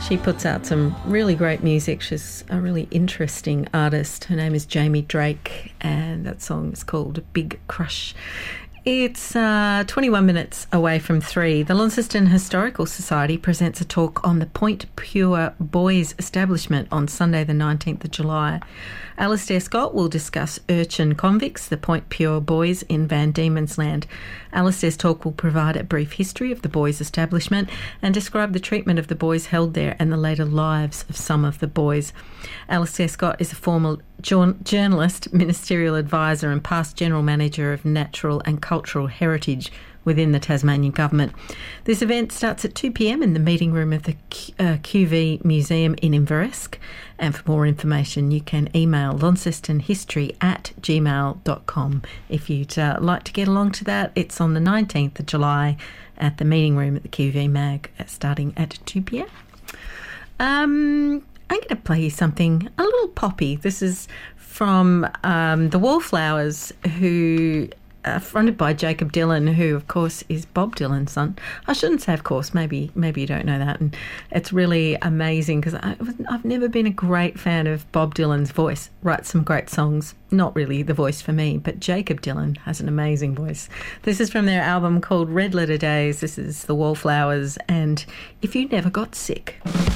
She puts out some really great music. She's a really interesting artist. Her name is Jamie Drake, and that song is called Big Crush. It's 21 minutes away from 3. The Launceston Historical Society presents a talk on the Point Pure Boys establishment on Sunday the 19th of July. Alastair Scott will discuss urchin convicts, the Point Pure Boys in Van Diemen's Land. Alastair's talk will provide a brief history of the boys' establishment and describe the treatment of the boys held there and the later lives of some of the boys. Alastair Scott is a former journalist, ministerial advisor and past general manager of natural and cultural heritage within the Tasmanian Government. This event starts at 2 p.m. in the meeting room of the QV Museum in Inveresk. And for more information, you can email launcestonhistory@gmail.com. If you'd like to get along to that, it's on the 19th of July at the meeting room at the QV Mag, starting at 2 p.m. I'm going to play you something a little poppy. This is from the Wallflowers, who fronted by Jacob Dylan, who of course is Bob Dylan's son. I shouldn't say of course, maybe you don't know that. And it's really amazing because I've never been a great fan of Bob Dylan's voice. Writes some great songs, not really the voice for me, but Jacob Dylan has an amazing voice. This is from their album called Red Letter Days. This is the Wallflowers and If You Never Got Sick.